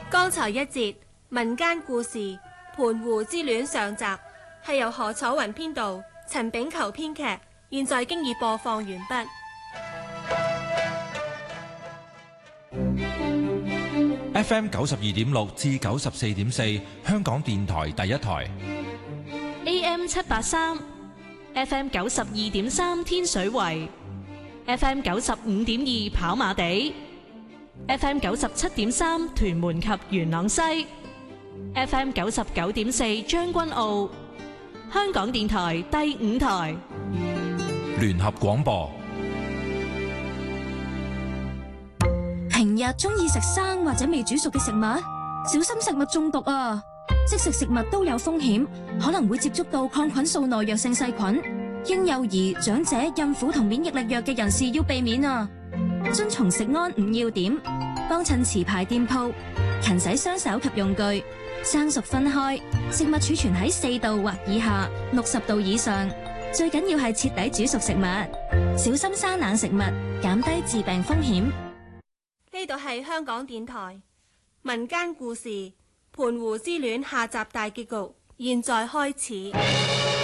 剛才一節民間故事《盤湖之戀》上集係由何楚雲編導、陳炳球編劇，現在經已播放完畢。 FM 92.6至94.4，香港電台第一台。 AM 783 ，FM 92.3天水圍，FM 95.2跑馬地，FM 97.3屯門及元朗西，FM 99.4將軍澳，香港電台第5台聯合廣播。 平日中意食生或者未煮熟嘅食物，小心食物中毒啊！即食食物都有風險，可能會接觸到抗菌素耐藥性細菌。嬰幼兒、長者、孕婦同免疫力弱嘅人士要避免啊！遵從食安5要點，幫襯持牌店鋪，勤洗雙手及用具，生熟分開，食物儲存喺4度或以下，60度以上。最緊要係徹底煮熟食物，小心生冷食物，減低致病風險。 呢度係香港電台民間故事《盤湖之戀》下集大結局，現在開始。